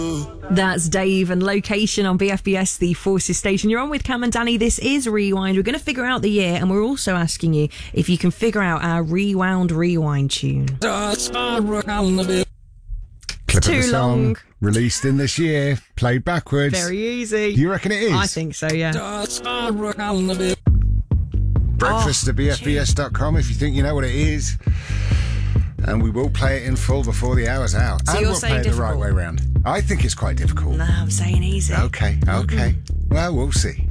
That's Dave and Location on BFBS, the Forces station. You're on with Cam and Danny. This is Rewind. We're going to figure out the year, and we're also asking you if you can figure out our Rewound Rewind tune. Clip Too of the song, long. released in this year, played backwards. Very easy. You reckon it is? I think so, yeah. Breakfast at bfbs.com if you think you know what it is. And we will play it in full before the hour's out. So and you're we'll saying play it the right difficult? way round. I think it's quite difficult. No, I'm saying easy. Okay. Well, we'll see.